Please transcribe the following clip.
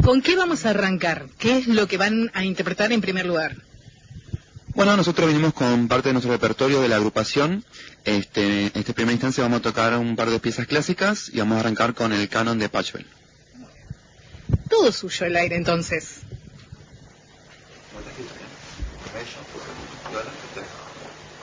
¿Con qué vamos a arrancar? ¿Qué es lo que van a interpretar en primer lugar? Bueno, nosotros venimos con parte de nuestro repertorio de la agrupación. En esta primera instancia vamos a tocar un par de piezas clásicas y vamos a arrancar con el canon de Pachelbel. Todo suyo el aire, entonces.